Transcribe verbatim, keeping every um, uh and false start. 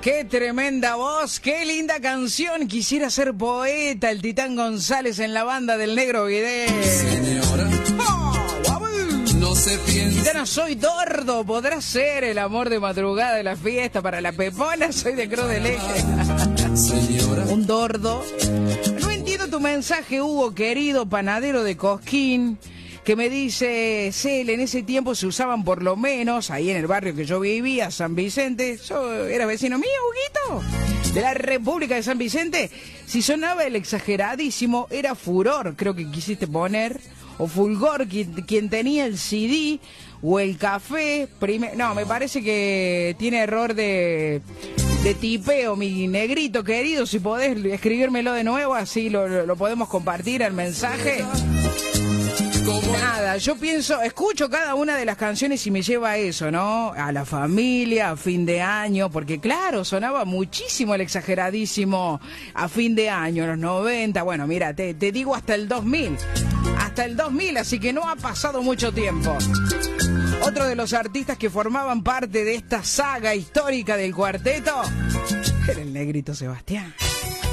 Qué tremenda voz, qué linda canción. Quisiera ser poeta, el Titán González en la banda del Negro Guidé. Señora, ¡Oh, no se piensa. Titana, soy Dordo. ¿Podrá ser el amor de madrugada de la fiesta para la Pepona? Soy de Cruz del Eje. Señora, Un Dordo. No entiendo tu mensaje, Hugo, querido panadero de Cosquín, que me dice, Cel, en ese tiempo se usaban por lo menos, ahí en el barrio que yo vivía, San Vicente, yo era vecino mío, Huguito, de la República de San Vicente, si sonaba el exageradísimo, era furor, creo que quisiste poner, o fulgor, quien, quien tenía el C D, o el café, primer... no, me parece que tiene error de... de tipeo, mi negrito querido, si podés escribírmelo de nuevo, así lo, lo, lo podemos compartir el mensaje. Nada, yo pienso, escucho cada una de las canciones y me lleva a eso, ¿no? A la familia, a fin de año, porque claro, sonaba muchísimo el exageradísimo a fin de año, en los noventa, bueno, mira, te, te digo hasta el dos mil, hasta el dos mil, así que no ha pasado mucho tiempo. Otro de los artistas que formaban parte de esta saga histórica del cuarteto era el negrito Sebastián.